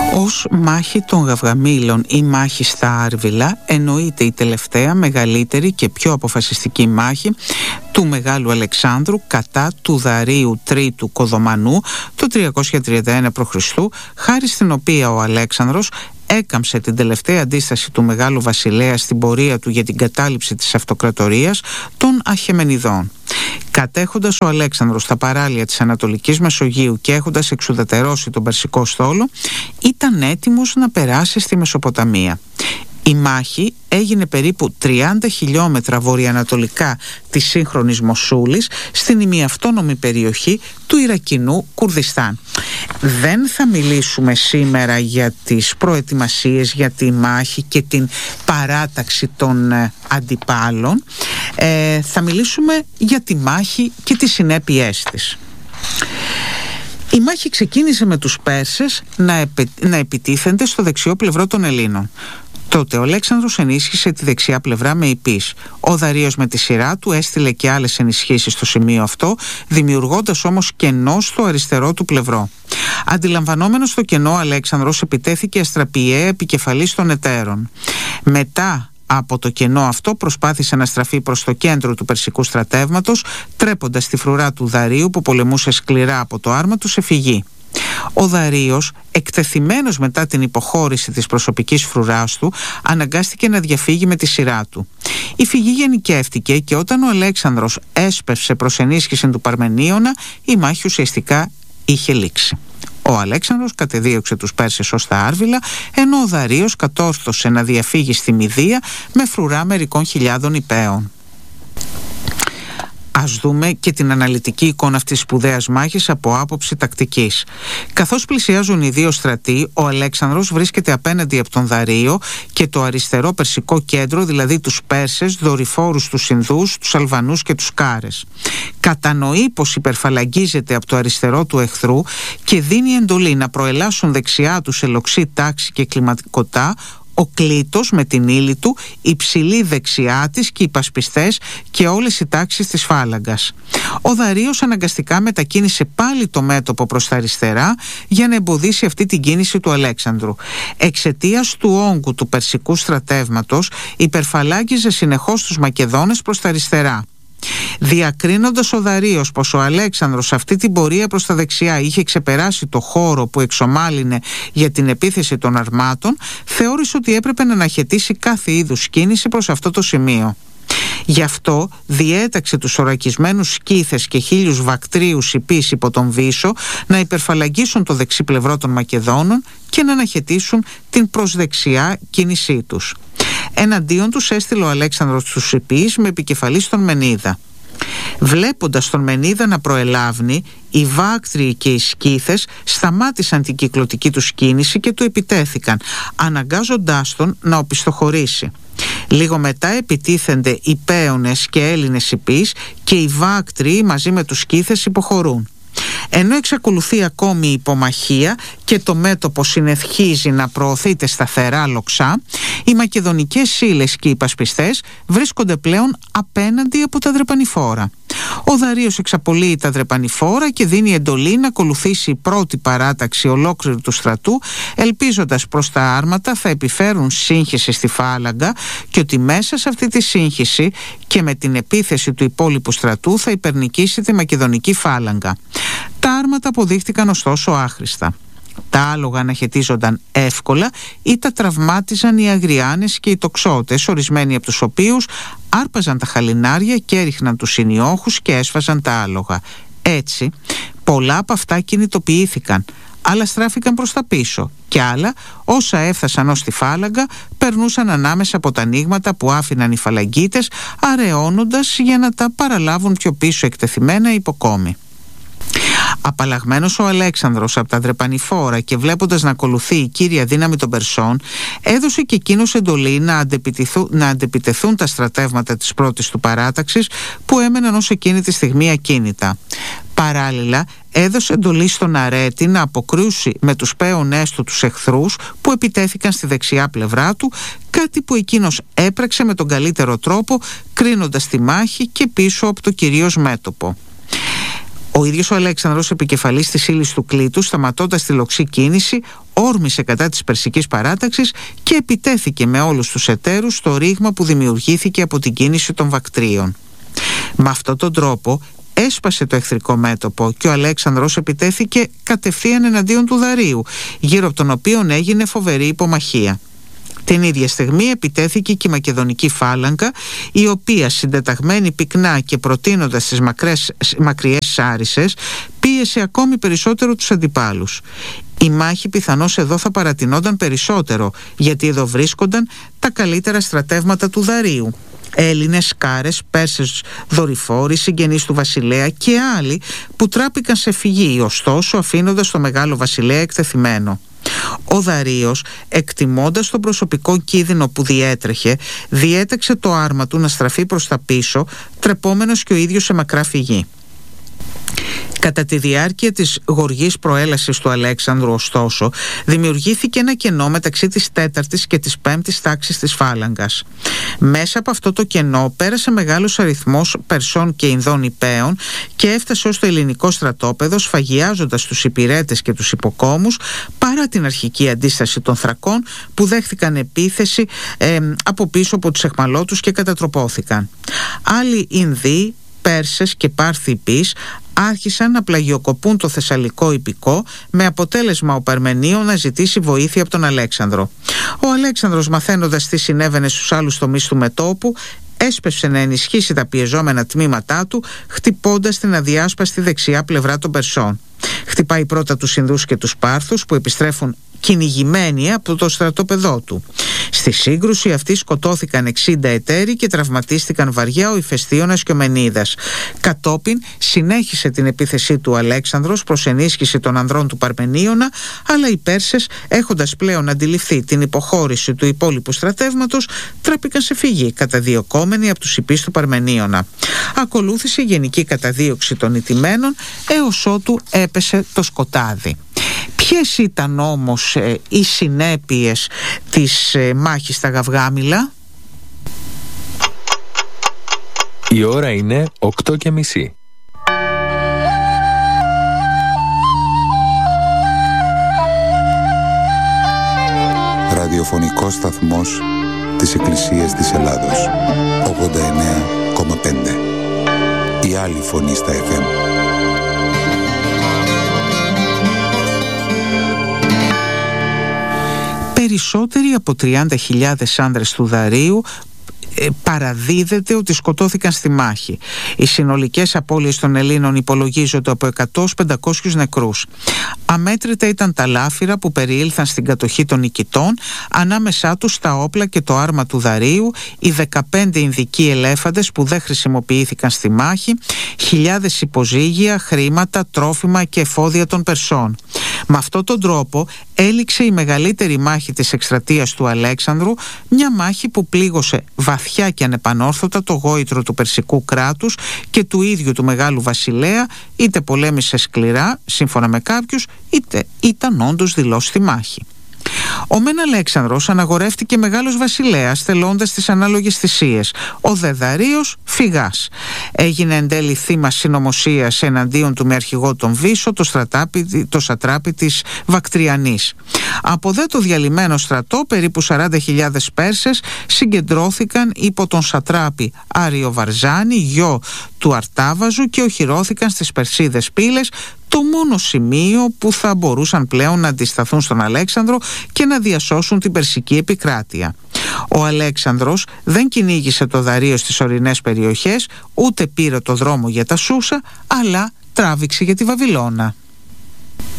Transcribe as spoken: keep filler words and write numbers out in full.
Ως μάχη των Γαυγαμήλων ή μάχη στα Άρβιλα εννοείται η τελευταία, μεγαλύτερη και πιο αποφασιστική μάχη του Μεγάλου Αλεξάνδρου κατά του Δαρίου Τρίτου Κοδομανού το τριακόσια τριάντα ένα π.Χ., χάρη στην οποία ο Αλέξανδρος έκαμψε την τελευταία αντίσταση του Μεγάλου Βασιλέα στην πορεία του για την κατάληψη της αυτοκρατορίας των Αχαιμενιδών. Κατέχοντας ο Αλέξανδρος τα παράλια της Ανατολικής Μεσογείου και έχοντας εξουδετερώσει τον Περσικό στόλο, ήταν έτοιμος να περάσει στη Μεσοποταμία. Η μάχη έγινε περίπου τριάντα χιλιόμετρα βορειοανατολικά της σύγχρονης Μοσούλης, στην ημιαυτόνομη περιοχή του Ιρακινού Κουρδιστάν. Δεν θα μιλήσουμε σήμερα για τις προετοιμασίες για τη μάχη και την παράταξη των ε, αντιπάλων. Ε, θα μιλήσουμε για τη μάχη και τις συνέπειές της. Η μάχη ξεκίνησε με τους Πέρσες να, επι, να επιτίθενται στο δεξιό πλευρό των Ελλήνων. Τότε ο Αλέξανδρος ενίσχυσε τη δεξιά πλευρά με υπείς. Ο Δαρείος με τη σειρά του έστειλε και άλλες ενισχύσεις στο σημείο αυτό, δημιουργώντας όμως κενό στο αριστερό του πλευρό. Αντιλαμβανόμενος το κενό, ο Αλέξανδρος επιτέθηκε αστραπιαία επικεφαλής των εταίρων. Μετά από το κενό αυτό προσπάθησε να στραφεί προς το κέντρο του περσικού στρατεύματος, τρέποντας τη φρουρά του Δαρείου που πολεμούσε σκληρά από το άρμα του σε φυγή. Ο Δαρείος, εκτεθειμένος μετά την υποχώρηση της προσωπικής φρουράς του, αναγκάστηκε να διαφύγει με τη σειρά του. Η φυγή γενικεύτηκε και όταν ο Αλέξανδρος έσπευσε προς ενίσχυση του Παρμενίωνα, η μάχη ουσιαστικά είχε λήξει. Ο Αλέξανδρος κατεδίωξε τους Πέρσες ως τα Άρβιλα, ενώ ο Δαρείος κατόρθωσε να διαφύγει στη Μηδία με φρουρά μερικών χιλιάδων υπαίων. Ας δούμε και την αναλυτική εικόνα αυτής της σπουδαίας μάχης από άποψη τακτικής. Καθώς πλησιάζουν οι δύο στρατοί, ο Αλέξανδρος βρίσκεται απέναντι από τον Δαρείο και το αριστερό περσικό κέντρο, δηλαδή τους Πέρσες, δορυφόρους τους Ινδούς, τους Αλβανούς και τους Κάρες. Κατανοεί πως υπερφαλαγγίζεται από το αριστερό του εχθρού και δίνει εντολή να προελάσουν δεξιά του σε λοξή τάξη και κλιματικοτά ο Κλήτος με την ύλη του, η ψηλή δεξιά της και οι πασπιστές και όλες οι τάξεις της φάλαγγας. Ο Δαρείος αναγκαστικά μετακίνησε πάλι το μέτωπο προς τα αριστερά για να εμποδίσει αυτή την κίνηση του Αλέξανδρου. Εξαιτίας του όγκου του περσικού στρατεύματος υπερφαλάγγιζε συνεχώς τους Μακεδόνες προς τα αριστερά. Διακρίνοντας ο Δαρείος πως ο Αλέξανδρος σε αυτή την πορεία προς τα δεξιά είχε ξεπεράσει το χώρο που εξομάλυνε για την επίθεση των αρμάτων, θεώρησε ότι έπρεπε να αναχαιτήσει κάθε είδους κίνηση προς αυτό το σημείο. Γι' αυτό διέταξε τους ορακισμένους σκύθες και χίλιους βακτρίους υπείς υπό τον Βύσσο να υπερφαλαγγίσουν το δεξί πλευρό των Μακεδόνων και να αναχαιτήσουν την προσδεξιά κίνησή τους. Εναντίον τους έστειλε ο Αλέξανδρος τους υπείς με επικεφαλής τον Μενίδα. Βλέποντας τον Μενίδα να προελάβνει, οι Βάκτριοι και οι Σκύθες σταμάτησαν την κυκλωτική τους κίνηση και του επιτέθηκαν, αναγκάζοντάς τον να οπισθοχωρήσει. Λίγο μετά επιτίθενται οι Παίονες και Έλληνες υπείς και οι Βάκτριοι μαζί με τους Σκύθες υποχωρούν. Ενώ εξακολουθεί ακόμη η υπομαχία και το μέτωπο συνεχίζει να προωθείται σταθερά λοξά, οι μακεδονικές ύλες και οι πασπιστές βρίσκονται πλέον απέναντι από τα δρεπανηφόρα. Ο Δαρείος εξαπολύει τα δρεπανηφόρα και δίνει εντολή να ακολουθήσει η πρώτη παράταξη ολόκληρου του στρατού, ελπίζοντας προς τα άρματα θα επιφέρουν σύγχυση στη φάλαγγα και ότι μέσα σε αυτή τη σύγχυση και με την επίθεση του υπόλοιπου στρατού θα υπερνικήσει τη μακεδονική φάλαγγα. Τα άρματα αποδείχτηκαν ωστόσο άχρηστα. Τα άλογα αναχαιτίζονταν εύκολα ή τα τραυμάτιζαν οι αγριάνες και οι τοξότες, ορισμένοι από τους οποίους άρπαζαν τα χαλινάρια και έριχναν τους συνιόχους και έσφαζαν τα άλογα. Έτσι, πολλά από αυτά κινητοποιήθηκαν, άλλα στράφηκαν προς τα πίσω και άλλα, όσα έφτασαν ως τη φάλαγγα, περνούσαν ανάμεσα από τα ανοίγματα που άφηναν οι φαλαγγίτες, αραιώνοντας για να τα παραλάβουν πιο πίσω εκτεθειμένα υποκόμοι. Απαλλαγμένος ο Αλέξανδρος από τα δρεπανηφόρα και βλέποντας να ακολουθεί η κύρια δύναμη των Περσών, έδωσε και εκείνος εντολή να, να αντεπιτεθούν τα στρατεύματα της πρώτης του παράταξης που έμεναν ως εκείνη τη στιγμή ακίνητα. Παράλληλα έδωσε εντολή στον Αρέτη να αποκρούσει με τους Παίονές του τους εχθρούς που επιτέθηκαν στη δεξιά πλευρά του, κάτι που εκείνος έπραξε με τον καλύτερο τρόπο, κρίνοντας τη μάχη και πίσω από το κυρίως μέτωπο. Ο ίδιος ο Αλέξανδρος, επικεφαλής της ύλης του Κλήτου, σταματώντας τη λοξή κίνηση, όρμησε κατά της Περσικής παράταξης και επιτέθηκε με όλους τους εταίρους στο ρήγμα που δημιουργήθηκε από την κίνηση των Βακτρίων. Με αυτόν τον τρόπο έσπασε το εχθρικό μέτωπο και ο Αλέξανδρος επιτέθηκε κατευθείαν εναντίον του Δαρίου, γύρω από τον οποίο έγινε φοβερή υπομαχία. Την ίδια στιγμή επιτέθηκε και η Μακεδονική φάλαγγα, η οποία, συντεταγμένη πυκνά και προτείνοντας τις μακρές, μακριές σάρισες, πίεσε ακόμη περισσότερο τους αντιπάλους. Η μάχη πιθανώς εδώ θα παρατηνόταν περισσότερο, γιατί εδώ βρίσκονταν τα καλύτερα στρατεύματα του Δαρίου. Έλληνες, Κάρες, Πέρσες δορυφόροι, συγγενείς του βασιλέα και άλλοι που τράπηκαν σε φυγή, ωστόσο αφήνοντας το μεγάλο βασιλέα εκτεθειμένο. Ο Δαρείος, εκτιμώντας τον προσωπικό κίνδυνο που διέτρεχε, διέταξε το άρμα του να στραφεί προς τα πίσω, τρεπόμενος και ο ίδιος σε μακρά φυγή. Κατά τη διάρκεια της γοργής προέλασης του Αλέξανδρου, ωστόσο, δημιουργήθηκε ένα κενό μεταξύ της τέταρτης και της πέμπτης τάξης της φάλαγγας. Μέσα από αυτό το κενό πέρασε μεγάλος αριθμός Περσών και Ινδών υπέων και έφτασε ως το ελληνικό στρατόπεδο, σφαγιάζοντας τους υπηρέτες και τους υποκόμους, παρά την αρχική αντίσταση των Θρακών που δέχθηκαν επίθεση ε, από πίσω από τους αιχμαλώτους και κατατροπώθηκαν. Άλλοι Ινδοί, Πέρσες και Πάρθοι επίσης άρχισαν να πλαγιοκοπούν το θεσσαλικό ιππικό, με αποτέλεσμα ο Παρμενείο να ζητήσει βοήθεια από τον Αλέξανδρο. Ο Αλέξανδρος, μαθαίνοντας τι συνέβαινε στους άλλους τομείς του μετώπου, έσπευσε να ενισχύσει τα πιεζόμενα τμήματά του, χτυπώντας την αδιάσπαστη δεξιά πλευρά των Περσών. Χτυπάει πρώτα τους Ινδούς και τους Πάρθους, που επιστρέφουν κυνηγημένοι από το στρατόπεδό του. Στη σύγκρουση αυτή σκοτώθηκαν εξήντα εταίροι και τραυματίστηκαν βαριά ο Ηφαιστίωνας και ο Μενίδας. Κατόπιν συνέχισε την επίθεσή του Αλέξανδρος προς ενίσχυση των ανδρών του Παρμενίωνα, αλλά οι Πέρσες, έχοντας πλέον αντιληφθεί την υποχώρηση του υπόλοιπου στρατεύματος, τράπηκαν σε φυγή, καταδιωκόμενοι από τους υπείς του Παρμενίωνα. Ακολούθησε η γενική καταδίωξη των ηττημένων, έως ότου έπεσε το σκοτάδι. Ποιες ήταν όμως ε, οι συνέπειες της ε, μάχης στα Γαυγάμιλα? Η ώρα είναι οκτώ και μισή. Ραδιοφωνικός σταθμός της Εκκλησίας της Ελλάδος, ογδόντα εννέα κόμμα πέντε. Η άλλη φωνή στα εφ εμ. Περισσότεροι από τριάντα χιλιάδες άνδρες του Δαρείου παραδίδεται ότι σκοτώθηκαν στη μάχη. Οι συνολικές απώλειες των Ελλήνων υπολογίζονται από εκατό έως πεντακόσιους νεκρούς. Αμέτρητα ήταν τα λάφυρα που περιήλθαν στην κατοχή των νικητών, ανάμεσά τους τα όπλα και το άρμα του Δαρείου, οι δεκαπέντε Ινδικοί ελέφαντες που δεν χρησιμοποιήθηκαν στη μάχη, χιλιάδες υποζύγια, χρήματα, τρόφιμα και εφόδια των Περσών. Με αυτόν τον τρόπο έληξε η μεγαλύτερη μάχη της εκστρατείας του Αλέξανδρου, μια μάχη που πλήγωσε βαθιά και ανεπανόρθωτα το γόητρο του περσικού κράτους και του ίδιου του μεγάλου βασιλέα, είτε πολέμησε σκληρά, σύμφωνα με κάποιους, είτε ήταν όντως δηλώσει στη μάχη. Ο μεν Αλέξανδρος αναγορεύτηκε μεγάλος βασιλέας, θελώντας τις ανάλογες θυσίες. Ο δε Δαρείος φυγάς. Έγινε εν τέλει θύμα συνωμοσίας εναντίον του με αρχηγό τον Βίσο, το, στρατάπη, το σατράπη της Βακτριανής. Από δε το διαλυμένο στρατό, περίπου σαράντα χιλιάδες Πέρσες συγκεντρώθηκαν υπό τον σατράπη Άριο Βαρζάνη, γιο του Αρτάβαζου, και οχυρώθηκαν στις Περσίδες πύλες, το μόνο σημείο που θα μπορούσαν πλέον να αντισταθούν στον Αλέξανδρο και να διασώσουν την περσική επικράτεια. Ο Αλέξανδρος δεν κυνήγησε το Δαρείο στις ορεινές περιοχές, ούτε πήρε το δρόμο για τα Σούσα, αλλά τράβηξε για τη Βαβυλώνα.